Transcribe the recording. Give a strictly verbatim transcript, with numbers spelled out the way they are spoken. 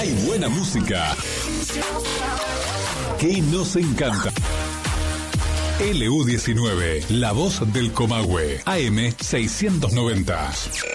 Hay buena música que nos encanta. L U diecinueve, la voz del Comahue, A M seiscientos noventa.